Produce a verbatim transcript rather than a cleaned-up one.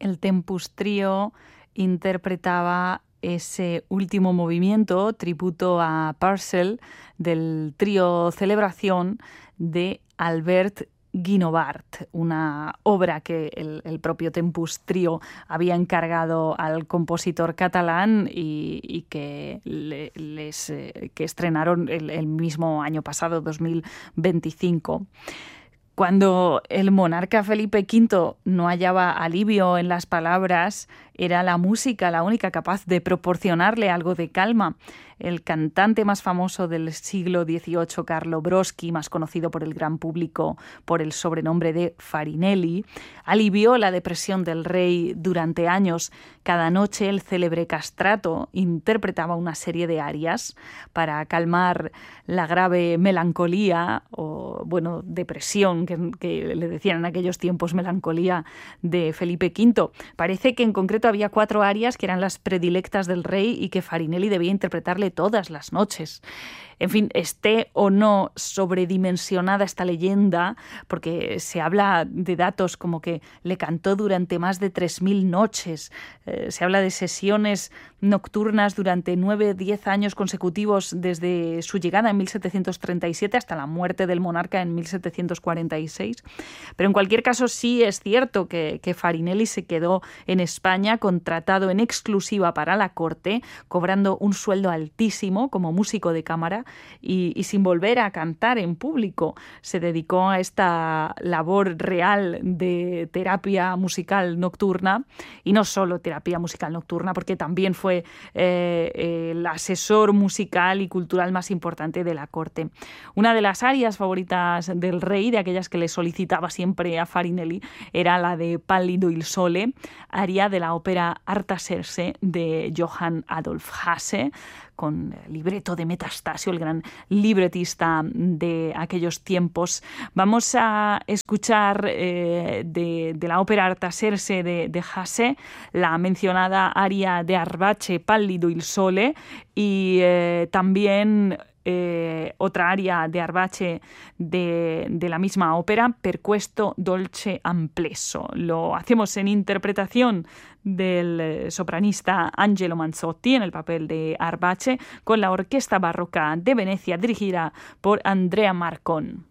el Tempus Trio interpretaba ese último movimiento, tributo a Purcell, del trío Celebración de Albert Guinovart, una obra que el, el propio Tempus Trio había encargado al compositor catalán y, y que, le, les, eh, que estrenaron el, el mismo año pasado, dos mil veinticinco. Cuando el monarca Felipe quinto no hallaba alivio en las palabras, era la música la única capaz de proporcionarle algo de calma. El cantante más famoso del siglo dieciocho, Carlo Broschi, más conocido por el gran público por el sobrenombre de Farinelli, alivió la depresión del rey durante años. Cada noche el célebre castrato interpretaba una serie de arias para calmar la grave melancolía o, bueno, depresión, que, que le decían en aquellos tiempos melancolía, de Felipe quinto. Parece que en concreto había cuatro arias que eran las predilectas del rey y que Farinelli debía interpretarle todas las noches. En fin, esté o no sobredimensionada esta leyenda, porque se habla de datos como que le cantó durante más de tres mil noches. Eh, se habla de sesiones nocturnas durante nueve, diez años consecutivos desde su llegada en mil setecientos treinta y siete hasta la muerte del monarca en mil setecientos cuarenta y seis. Pero en cualquier caso sí es cierto que, que Farinelli se quedó en España contratado en exclusiva para la corte, cobrando un sueldo altísimo como músico de cámara y, y sin volver a cantar en público. Se dedicó a esta labor real de terapia musical nocturna, y no solo terapia musical nocturna, porque también fue eh, el asesor musical y cultural más importante de la corte. Una de las arias favoritas del rey, de aquellas que le solicitaba siempre a Farinelli, era la de Pallido il Sole, aria de la ópera Artaserse de Johann Adolf Hasse, con libreto de Metastasio, el gran libretista de aquellos tiempos. Vamos a escuchar eh, de, de la ópera Artaserse de, de Hasse la mencionada aria de Arbace, Pallido il Sole, y eh, también Eh, otra aria de Arbace de, de la misma ópera, Per questo dolce amplesso. Lo hacemos en interpretación del sopranista Angelo Manzotti en el papel de Arbace, con la Orquesta Barroca de Venecia dirigida por Andrea Marcon.